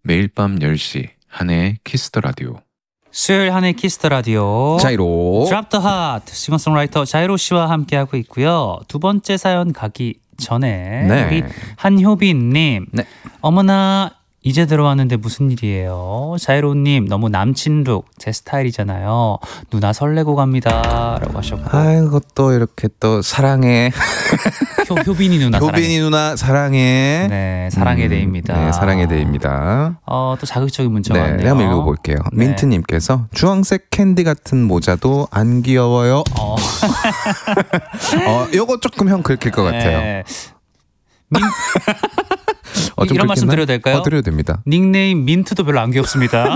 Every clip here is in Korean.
매일 밤 10시 한혜의 키스 더 라디오. 수요일 한의 키스터 라디오 자이로 Drop the Heart 싱어송라이터 자이로 씨와 함께하고 있고요. 두 번째 사연 가기 전에 네. 우리 한효빈님 네. 어머나 이제 들어왔는데 무슨 일이에요? 자이로님 너무 남친룩 제 스타일이잖아요. 누나 설레고 갑니다 라고 하셨고 아이고 또 이렇게 또 사랑해 효빈이 누나 효빈이 누나 사랑해. 네 사랑의 데이입니다. 네, 사랑의 데이입니다. 또 자극적인 문자가 네, 왔네요. 한번 읽어볼게요. 네. 민트님께서 주황색 캔디 같은 모자도 안 귀여워요. 요거 조금 형 긁힐 것 같아요. 네. 좀 이런 말씀 긁히나? 드려도 될까요? 드려도 됩니다. 닉네임 민트도 별로 안 귀엽습니다.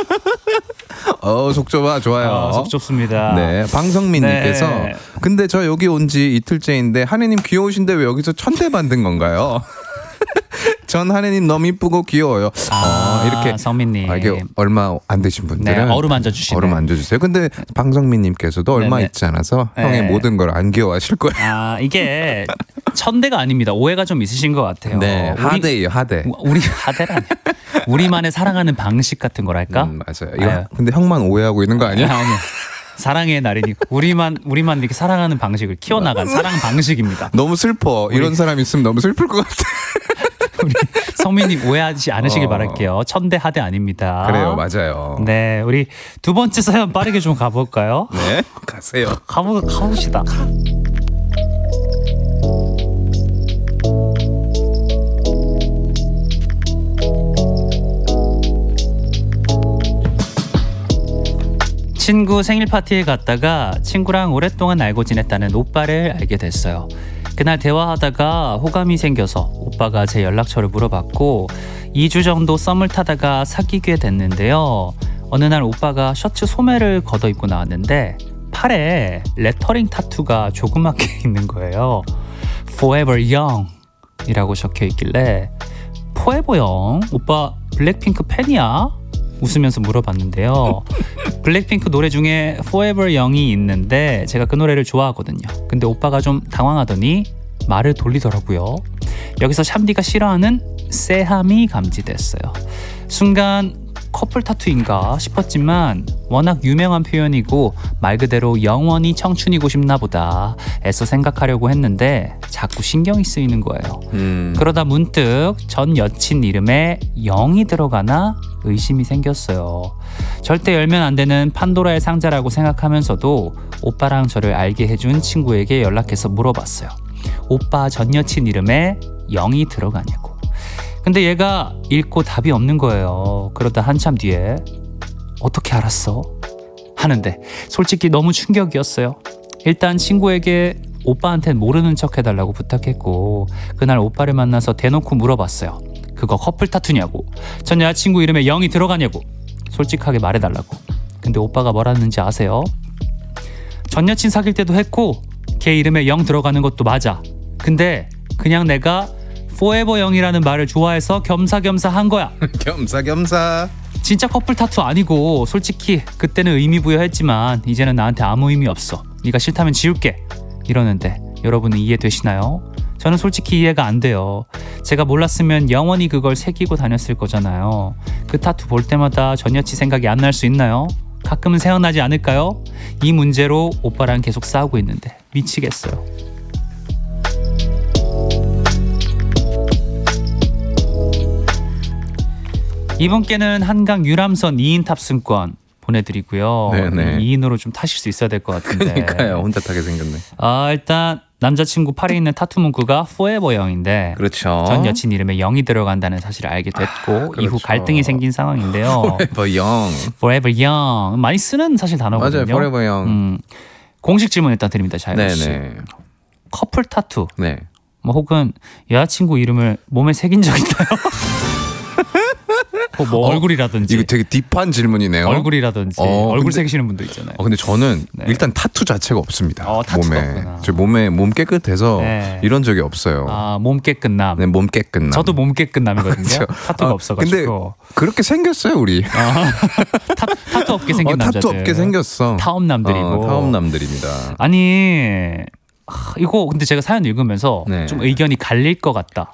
속 좁아 좋아요. 속 좁습니다. 네, 방성민님께서 네. 근데 저 여기 온 지 이틀째인데 한혜님 귀여우신데 왜 여기서 천대 만든 건가요? 전 한혜님 너무 이쁘고 귀여워요. 이렇게 성민님. 이게 얼마 안 되신 분들은 네, 어루만져 주시네. 어루만져 주세요. 근데 방성민님께서도 얼마 네네. 있지 않아서 네. 형의 모든 걸 안 귀여워하실 거예요. 이게 천대가 아닙니다. 오해가 좀 있으신 것 같아요. 네, 하대예요, 하대. 우리 하대라니. 우리만의 사랑하는 방식 같은 거랄까? 맞아요. 이거 근데 형만 오해하고 있는 거 아니야? 아니요. 사랑의 날이니 우리만 이렇게 사랑하는 방식을 키워나간 사랑 방식입니다. 너무 슬퍼. 이런 사람 있으면 너무 슬플 것 같아. 우리 성민님 오해하지 않으시길 바랄게요. 천대 하대 아닙니다. 그래요, 맞아요. 네, 우리 두 번째 사연 빠르게 좀 가볼까요? 네, 가세요. 가봅시다. 친구 생일 파티에 갔다가 친구랑 오랫동안 알고 지냈다는 오빠를 알게 됐어요. 그날 대화하다가 호감이 생겨서 오빠가 제 연락처를 물어봤고 2주 정도 썸을 타다가 사귀게 됐는데요. 어느 날 오빠가 셔츠 소매를 걷어 입고 나왔는데 팔에 레터링 타투가 조그맣게 있는 거예요. Forever Young 이라고 적혀 있길래 Forever Young? 오빠 블랙핑크 팬이야? 웃으면서 물어봤는데요. 블랙핑크 노래 중에 Forever Young이 있는데 제가 그 노래를 좋아하거든요. 근데 오빠가 좀 당황하더니 말을 돌리더라고요. 여기서 샴디가 싫어하는 쎄함이 감지됐어요. 순간 커플 타투인가 싶었지만 워낙 유명한 표현이고 말 그대로 영원히 청춘이고 싶나 보다 애써 생각하려고 했는데 자꾸 신경이 쓰이는 거예요. 그러다 문득 전 여친 이름에 영이 들어가나 의심이 생겼어요. 절대 열면 안 되는 판도라의 상자라고 생각하면서도 오빠랑 저를 알게 해준 친구에게 연락해서 물어봤어요. 오빠 전 여친 이름에 영이 들어가냐고. 근데 얘가 읽고 답이 없는 거예요. 그러다 한참 뒤에 어떻게 알았어? 하는데 솔직히 너무 충격이었어요. 일단 친구에게 오빠한텐 모르는 척 해달라고 부탁했고 그날 오빠를 만나서 대놓고 물어봤어요. 그거 커플 타투냐고. 전 여자친구 이름에 영이 들어가냐고. 솔직하게 말해달라고. 근데 오빠가 뭐라는지 아세요? 전 여친 사귈 때도 했고 걔 이름에 영 들어가는 것도 맞아. 근데 그냥 내가 Forever Young이라는 말을 좋아해서 겸사겸사 한 거야. 겸사겸사. 진짜 커플 타투 아니고 솔직히 그때는 의미 부여했지만 이제는 나한테 아무 의미 없어. 네가 싫다면 지울게. 이러는데 여러분은 이해되시나요? 저는 솔직히 이해가 안 돼요. 제가 몰랐으면 영원히 그걸 새기고 다녔을 거잖아요. 그 타투 볼 때마다 전 여친 생각이 안 날 수 있나요? 가끔은 생각나지 않을까요? 이 문제로 오빠랑 계속 싸우고 있는데 미치겠어요. 이분께는 한강 유람선 2인 탑승권 보내드리고요. 네네. 2인으로 좀 타실 수 있어야 될 것 같은데. 그러니까요. 혼자 타게 생겼네. 일단 남자친구 팔에 있는 타투 문구가 Forever Young인데 그렇죠. 전 여친 이름에 영이 들어간다는 사실을 알게 됐고 그렇죠. 이후 갈등이 생긴 상황인데요. Forever Young. Forever Young 많이 쓰는 사실 단어거든요. 맞아요. Forever Young. 공식 질문 일단 드립니다. 자이로 씨. 네네. 커플 타투 네. 뭐 혹은 여자친구 이름을 몸에 새긴 적 있나요? 뭐 얼굴이라든지 이거 되게 딥한 질문이네요. 얼굴이라든지 얼굴 새기시는 분도 있잖아요. 근데 저는 네. 일단 타투 자체가 없습니다. 타투가 몸에. 없구나. 저 몸 깨끗해서 네. 이런 적이 없어요. 몸 깨끗 남. 네, 몸 깨끗 남. 저도 몸 깨끗 남이거든요. 그렇죠. 타투가 없어가지고. 근데 그렇게 생겼어요 우리. 타투 없게 생긴 남자들. 타투 없게 생겼어. 타업남들이고. 타업남들입니다. 아니 이거 근데 제가 사연 읽으면서 네. 좀 의견이 갈릴 것 같다.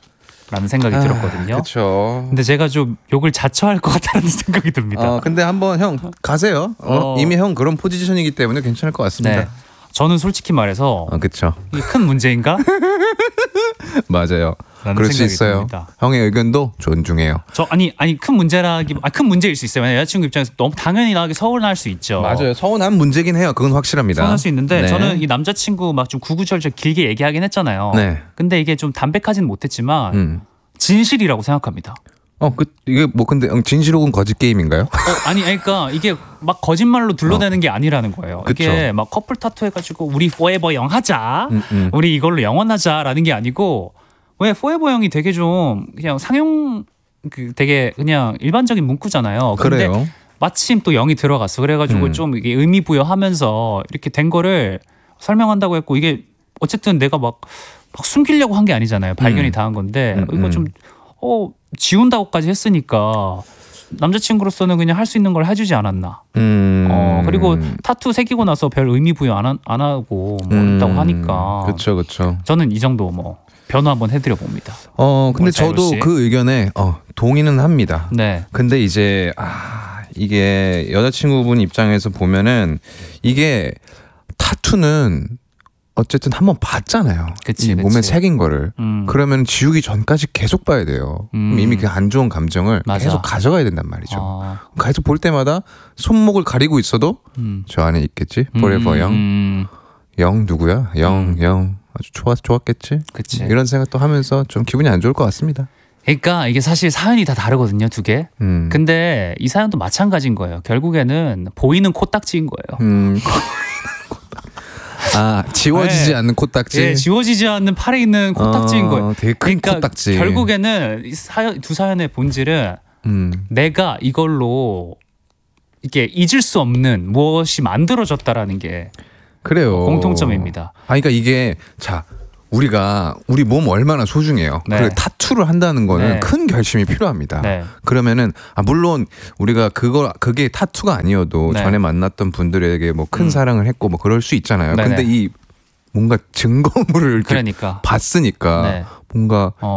라는 생각이 들었거든요. 그렇죠. 근데 제가 좀 욕을 자처할 것 같다는 생각이 듭니다. 근데 한번 형 가세요. 이미 형 그런 포지션이기 때문에 괜찮을 것 같습니다. 네. 저는 솔직히 말해서 그렇죠. 이게 큰 문제인가? 맞아요. 라는 그럴 수 생각이 있어요. 듭니다. 형의 의견도 존중해요. 아니 큰 문제라기 큰 문제일 수 있어요. 왜냐면 여자친구 입장에서 너무 당연히 나에게 서운할 수 있죠. 맞아요. 서운한 문제긴 해요. 그건 확실합니다. 서운할 수 있는데 네. 저는 이 남자친구 막 좀 구구절절 길게 얘기하긴 했잖아요. 네. 근데 이게 좀 담백하진 못했지만 진실이라고 생각합니다. 이게 뭐 근데 진실 혹은 거짓 게임인가요? 아니 그러니까 이게 막 거짓말로 둘러대는 게 아니라는 거예요. 그쵸. 이게 막 커플 타투 해가지고 우리 forever 영 하자, 우리 이걸로 영원하자라는 게 아니고 왜 forever 영이 되게 좀 그냥 상용 되게 그냥 일반적인 문구잖아요. 근데 그래요. 마침 또 영이 들어갔어. 그래가지고 좀 이게 의미 부여하면서 이렇게 된 거를 설명한다고 했고 이게 어쨌든 내가 막 숨기려고 한 게 아니잖아요. 발견이 다 한 건데 이거 좀 지운다고까지 했으니까 남자친구로서는 그냥 할 수 있는 걸 해주지 않았나. 그리고 타투 새기고 나서 별 의미 부여 안 하고 뭐 있다고 하니까. 그렇죠. 저는 이 정도 뭐 변호 한번 해드려 봅니다. 근데 저도 씨. 그 의견에 동의는 합니다. 네. 근데 이제 이게 여자친구분 입장에서 보면은 이게 타투는 어쨌든 한번 봤잖아요. 그치, 이 몸에 그치. 새긴 거를. 그러면 지우기 전까지 계속 봐야 돼요. 그럼 이미 그 안 좋은 감정을 맞아. 계속 가져가야 된단 말이죠. 계속 볼 때마다 손목을 가리고 있어도 저 안에 있겠지. Forever 영. 영 누구야? 영 아주 좋았겠지. 그치. 이런 생각도 하면서 좀 기분이 안 좋을 것 같습니다. 그러니까 이게 사실 사연이 다 다르거든요, 두 개. 근데 이 사연도 마찬가지인 거예요. 결국에는 보이는 코딱지인 거예요. 지워지지 네. 않는 코딱지. 예, 지워지지 않는 팔에 있는 코딱지인 거예요. 되게 큰 그러니까 코딱지. 결국에는 두 사연의 본질은 내가 이걸로 이게 잊을 수 없는 무엇이 만들어졌다라는 게 그래요. 공통점입니다. 그러니까 이게 우리 몸 얼마나 소중해요. 네. 그리고 타투를 한다는 거는 네. 큰 결심이 필요합니다. 네. 그러면은 물론 우리가 그게 타투가 아니어도 네. 전에 만났던 분들에게 뭐 큰 사랑을 했고 뭐 그럴 수 있잖아요. 네네. 근데 이 뭔가 증거물을 이렇게 그러니까 봤으니까 네. 뭔가